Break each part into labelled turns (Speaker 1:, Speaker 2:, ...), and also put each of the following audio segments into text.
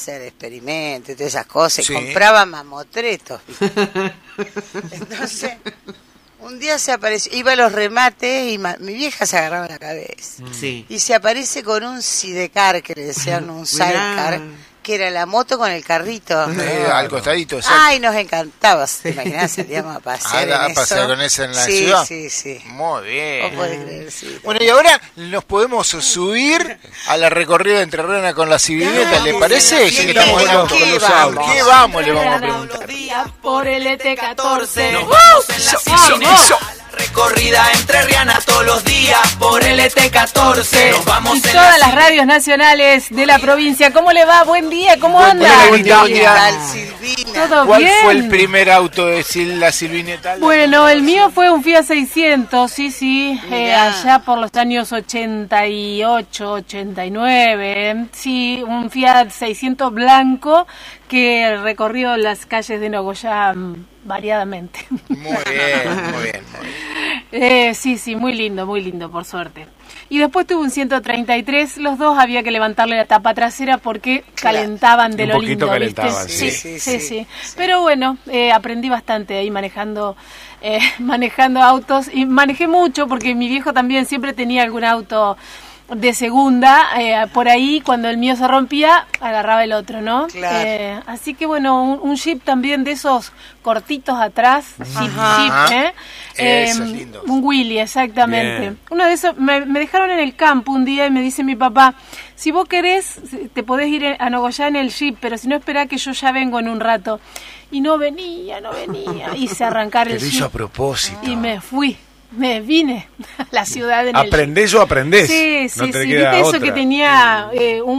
Speaker 1: hacer experimentos y todas esas cosas,
Speaker 2: Sí.
Speaker 1: y compraba mamotretos. Entonces, un día se apareció, iba a los remates y mi vieja se agarraba la cabeza.
Speaker 3: Sí.
Speaker 1: Y se aparece con un sidecar, que le decían un sidecar, que era la moto con el carrito.
Speaker 2: Al costadito, exacto.
Speaker 1: Ay, nos encantaba, ¿te imaginas? Salíamos a pasear
Speaker 2: A
Speaker 1: en
Speaker 2: pasear
Speaker 1: eso.
Speaker 2: con esa en la
Speaker 1: Sí,
Speaker 2: ciudad.
Speaker 1: sí, sí.
Speaker 2: Muy bien.
Speaker 1: ¿Vos podés creer? Sí,
Speaker 2: Bueno, y ahora nos podemos subir a la recorrida entre Renana con la civineta, ¿le parece? Ya que estamos en auto.
Speaker 1: ¿Qué
Speaker 2: ¿Con
Speaker 1: vamos?
Speaker 2: ¿Qué vamos? Le vamos a preguntar.
Speaker 4: Por el ET14.
Speaker 5: Nos vamos en la civineta. Recorrida entrerriana todos los días por el ET14. Nos vamos
Speaker 4: Y
Speaker 5: en
Speaker 4: todas las radios nacionales de la provincia. ¿Cómo le va? Buen día, ¿cómo anda?
Speaker 2: Buen día, buen día.
Speaker 1: Tal, Silvina.
Speaker 4: ¿Todo
Speaker 2: ¿Cuál
Speaker 4: bien?
Speaker 2: fue el primer auto de la Silvineta?
Speaker 4: Bueno, el mío fue un Fiat 600, sí,
Speaker 1: Mirá.
Speaker 4: allá por los años 88, 89, sí, un Fiat 600 blanco que recorrió las calles de Nogoyá variadamente.
Speaker 2: Muy bien, muy bien. Muy bien.
Speaker 4: Sí, muy lindo, por suerte. Y después tuve un 133, los dos había que levantarle la tapa trasera porque calentaban de
Speaker 6: Un
Speaker 4: lo
Speaker 6: poquito
Speaker 4: lindo,
Speaker 6: calentaban,
Speaker 4: ¿viste?
Speaker 6: sí.
Speaker 4: Sí. Pero bueno, aprendí bastante ahí manejando autos y manejé mucho porque mi viejo también siempre tenía algún auto de segunda, por ahí cuando el mío se rompía, agarraba el otro, ¿no?
Speaker 1: Claro.
Speaker 4: Así que bueno, un Jeep también de esos cortitos atrás, Jeep,
Speaker 2: Esos lindos.
Speaker 4: un Willy, exactamente.
Speaker 6: Bien.
Speaker 4: Uno de esos, me dejaron en el campo un día y me dice mi papá, si vos querés, te podés ir a Nogoyá en el Jeep, pero si no, esperá que yo ya vengo en un rato. Y no venía, hice arrancar el
Speaker 2: Te lo hizo a
Speaker 4: Jeep
Speaker 2: propósito.
Speaker 4: y me vine a la ciudad en el Jeep.
Speaker 6: ¿Aprendés o aprendés?
Speaker 4: Sí,
Speaker 6: No te queda
Speaker 4: viste eso
Speaker 6: otra.
Speaker 4: que tenía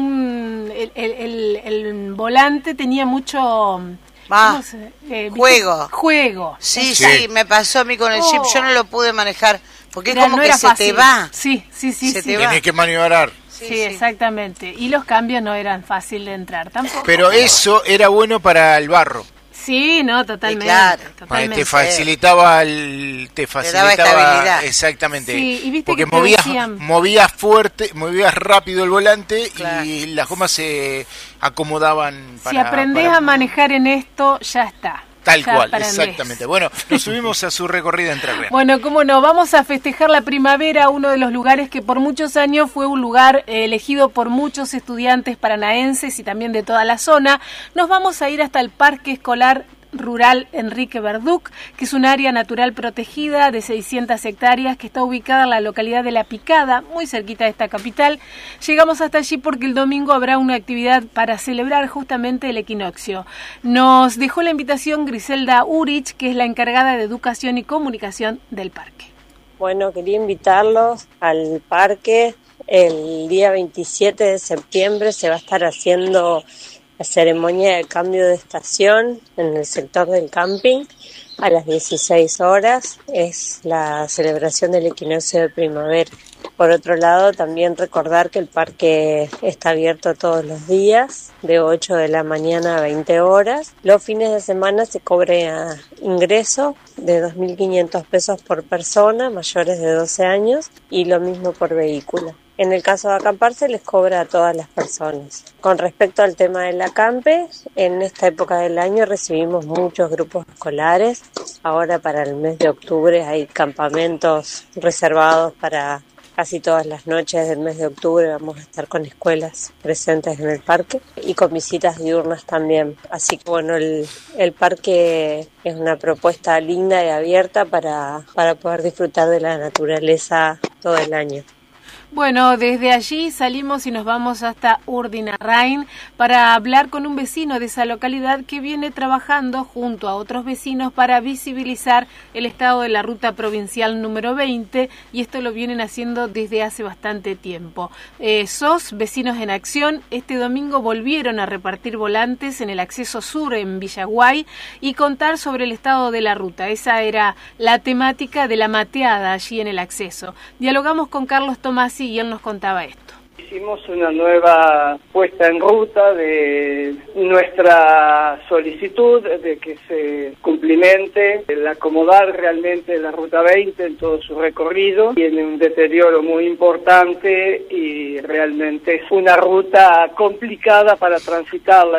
Speaker 4: el volante tenía mucho ¿cómo se- viste? Juego.
Speaker 1: Sí,
Speaker 2: Sí.
Speaker 1: sí, me pasó a mí con el Jeep, yo no lo pude manejar, porque es
Speaker 4: Era-
Speaker 1: como
Speaker 4: no
Speaker 1: que
Speaker 4: era
Speaker 1: se
Speaker 4: fácil.
Speaker 1: te va.
Speaker 4: Sí.
Speaker 1: Se te va.
Speaker 2: Tenés que maniobrar.
Speaker 4: Sí, exactamente. Y los cambios no eran fácil de entrar tampoco.
Speaker 2: Pero eso era bueno para el barro.
Speaker 4: Sí, no, totalmente.
Speaker 1: claro.
Speaker 4: totalmente.
Speaker 2: Te facilitaba
Speaker 1: daba estabilidad.
Speaker 2: exactamente.
Speaker 4: Sí, y viste
Speaker 2: porque
Speaker 4: que te decían-
Speaker 2: movías fuerte, movías rápido el volante
Speaker 1: Claro.
Speaker 2: y las gomas se acomodaban
Speaker 4: Si aprendés a manejar en esto, ya está.
Speaker 2: tal
Speaker 4: Ya
Speaker 2: cual,
Speaker 4: aprendés.
Speaker 2: exactamente. Bueno, nos subimos a su recorrida entre Renana.
Speaker 4: Bueno, cómo no, vamos a festejar la primavera, uno de los lugares que por muchos años fue un lugar elegido por muchos estudiantes paranaenses y también de toda la zona. Nos vamos a ir hasta el Parque Escolar Rural Enrique Verduc, que es un área natural protegida de 600 hectáreas que está ubicada en la localidad de La Picada, muy cerquita de esta capital. Llegamos hasta allí porque el domingo habrá una actividad para celebrar justamente el equinoccio. Nos dejó la invitación Griselda Urich, que es la encargada de Educación y Comunicación del parque.
Speaker 7: Bueno, quería invitarlos al parque. El día 27 de septiembre se va a estar haciendo la ceremonia de cambio de estación en el sector del camping a las 16 horas. Es la celebración del equinoccio de primavera. Por otro lado, también recordar que el parque está abierto todos los días, de 8 de la mañana a 20 horas. Los fines de semana se cobra ingreso de 2.500 pesos por persona, mayores de 12 años, y lo mismo por vehículo. En el caso de acampar se les cobra a todas las personas. Con respecto al tema del acampe, en esta época del año recibimos muchos grupos escolares. Ahora para el mes de octubre hay campamentos reservados para casi todas las noches del mes de octubre. Vamos a estar con escuelas presentes en el parque y con visitas diurnas también. Así que bueno, el parque es una propuesta linda y abierta para poder disfrutar de la naturaleza todo el año.
Speaker 4: Bueno, desde allí salimos y nos vamos hasta Urdinarrain para hablar con un vecino de esa localidad que viene trabajando junto a otros vecinos para visibilizar el estado de la ruta provincial número 20, y esto lo vienen haciendo desde hace bastante tiempo. SOS Vecinos en Acción este domingo volvieron a repartir volantes en el acceso sur en Villaguay y contar sobre el estado de la ruta. Esa era la temática de la mateada allí en el acceso. Dialogamos con Carlos Tomasi y él nos contaba esto.
Speaker 8: Hicimos una nueva puesta en ruta de nuestra solicitud de que se cumplimente el acomodar realmente la Ruta 20 en todo su recorrido. Tiene un deterioro muy importante y realmente es una ruta complicada para transitarla.